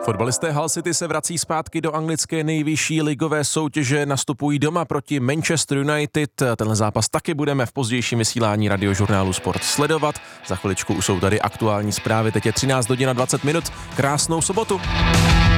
Fotbalisté Hull City se vrací zpátky do anglické nejvyšší ligové soutěže, nastupují doma proti Manchester United. Tenhle zápas taky budeme v pozdějším vysílání radiožurnálu Sport sledovat. Za chviličku už jsou tady aktuální zprávy, teď je 13 hodin a 20 minut. Krásnou sobotu.